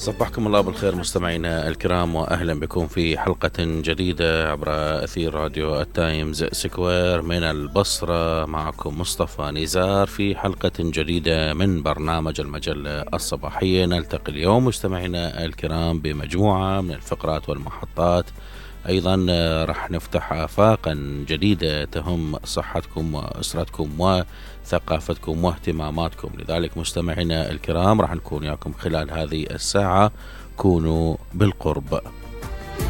صبحكم الله بالخير مستمعينا الكرام، وأهلا بكم في حلقة جديدة عبر أثير راديو التايمز سكوير من البصرة. معكم مصطفى نزار في حلقة جديدة من برنامج المجلة الصباحية. نلتقي اليوم مستمعينا الكرام بمجموعة من الفقرات والمحطات. أيضا رح نفتح آفاقا جديدة تهم صحتكم وأسرتكم وثقافتكم واهتماماتكم. لذلك مستمعينا الكرام رح نكون وياكم خلال هذه الساعة. كونوا بالقرب.